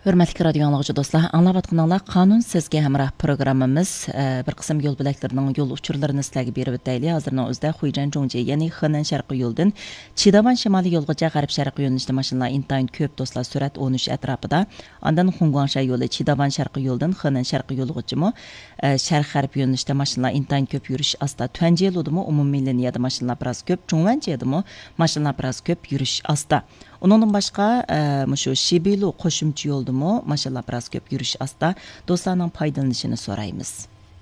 Hörmətli radio anlıqçı dostlar, anlavatqınlarla qanun sizge həmrah programımız bir qısım yol biləklərinin yol uçurlarını sizlərə berib ötdəyli. Hazırının özdə Xuycan Zhongje, yəni Xenan şərqi yoldan Çidavan şimali yolğaca qərb şərqi yönlüşdə maşınlar intayın köp dostlar sürət 13 ətrafıda. Andan Xunguangsha yolu Çidavan şərqi yoldan Xenan şərqi yolğacımı şərq qərb yönlüşdə maşınlar intayın köp yürüş asta. Tönce yoludumı umumi liniyada maşınlar biraz köp, Chongwanche yoludumı maşınlar biraz köp yürüş asta. Ondan başqa şu Shibilu qo'shimcha yo'ldimi maşallah biraz köp yürüyüş asta dostlarning foydalanishini so'raymiz.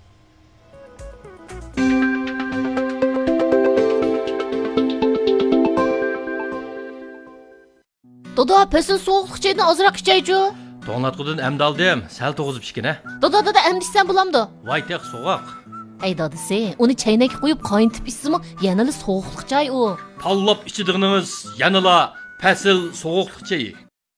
Doda pesin soğuqluq çayını azırak içəycu. To'nglatqudan əmd aldım, sal to'g'izib ishkina. Doda əmdişsən bulamdı. Voy teq so'g'oq. Ey dadisi, onu çaynak qoyub qaynatıp içsimi, yanılı soğuqluq çay o. Pallab ichidig'inimiz yanıla Pəsil soğuqluq çayı.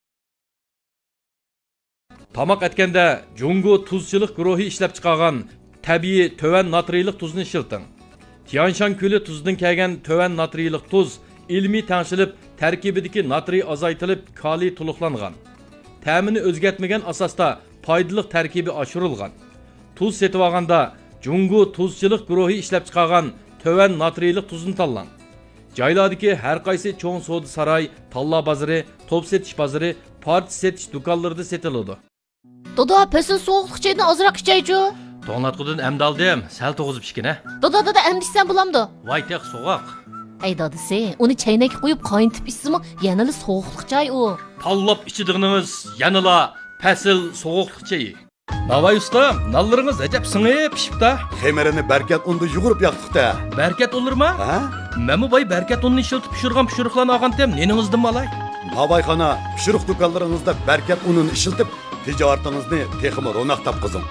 Tamaq ətkəndə Jungu tuzçılıq guruhi işləb çıxarğan təbii tövən natriylıq tuzunu işiltin. Tianshan Kölü tuzundan kəlgən tövən natriylıq tuz ilmi təngşilib tərkibidəki natriy azaytılıb kali tuluqlanğan. Təmini özgətməgən asasda paydalıq tərkibi aşırılğan. Tuz setib alğanda Jungu tuzçılıq guruhi işləb çıxarğan tövən natriylıq tuzunu tanlan. Joylardagi har qaysi cho'ng savdo saroy, talla bozori, top setish bozori, part setish do'konlarida setiladi. Doda pesin soğuqluq çayını azırak içəycu. To'nglatqudan əmd aldım, sal to'g'izib ishkina. Doda əmdişsən bulamdı. Voy teq so'g'oq. Ey dadisi, onu çaynak qoyub qaynatıp içsimi, yanılı soğuqluq çay o. Pallab ichidig'inimiz yanıla Pəsil soğuqluq çayı. Navay usta, nallarınız acab sыңып pişibdi. Xemerini berkat undu yugurib yaqtıqda. Berkat olur mu? Ha? Məmi bay berkat ununu işiltib pişirgan pişiriqlarni alğantem, neningizdan malay? Navayxana pişiriq do'konlaringizda berkat unini ishiltib, tijoratingizni texmi ro'naq topqizing.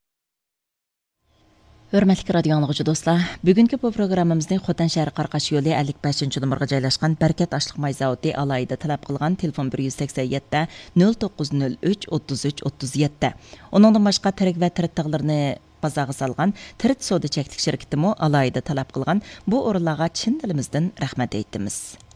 Hörmətli radio anlıqçı dostlar, bugünkü bu programımızda Xotan şəhəri Qarqaş yolu 55-ci nömrəyə joylashgan Berkat Aşlıq may zavodi alayida talab qilgan telefon 187 0903 33 37. Onundan başqa tirik və tirit tağlarını bazağa salgan tirit soda çəklik şirkətimi alayida talab qilgan bu o'rinlarga chin dilimizdan rahmat aytdimiz.